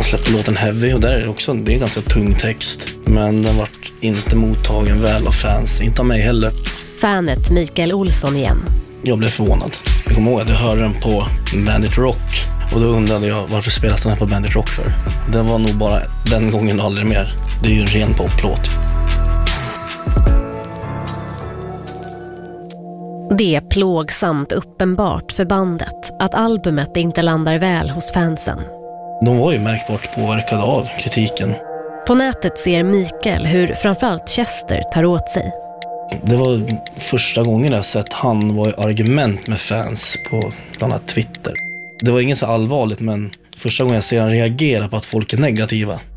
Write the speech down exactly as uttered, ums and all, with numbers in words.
släppte låten Heavy och där är det också det är en ganska tung text. Men den var inte mottagen väl av fans, inte av mig heller. Fanet Mikael Olsson igen. Jag blev förvånad. Jag kommer ihåg att jag hörde den på Bandit Rock och då undrade jag varför spelas den här på Bandit Rock för. Det var nog bara den gången och aldrig mer. Det är ju en ren poplåt. Det är plågsamt uppenbart för bandet att albumet inte landar väl hos fansen. De var ju märkbart påverkade av kritiken. På nätet ser Mikael hur framförallt Chester tar åt sig. Det var första gången jag sett han var i argument med fans på bland annat Twitter. Det var inget så allvarligt, men första gången jag ser han reagera på att folk är negativa.